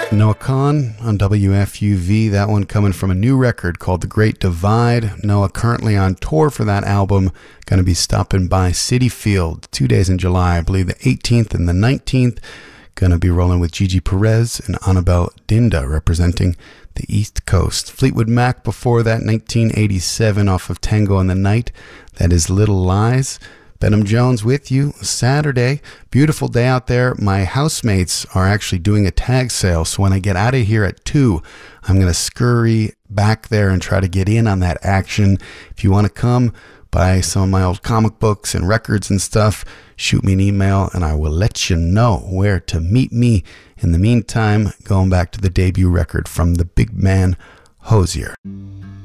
Noah Kahan on WFUV, that one coming from a new record called The Great Divide. Noah currently on tour for that album, going to be stopping by Citi Field 2 days in July, I believe the 18th and the 19th. Going to be rolling with Gigi Perez and Annabelle Dinda representing the East Coast. Fleetwood Mac before that, 1987 off of Tango and the Night. That is Little Lies. Benham Jones with you Saturday. Beautiful day out there. My housemates are actually doing a tag sale, so when I get out of here at 2, I'm going to scurry back there and try to get in on that action. If you want to come buy some of my old comic books and records and stuff, shoot me an email and I will let you know where to meet me. In the meantime, going back to the debut record from the big man Hozier.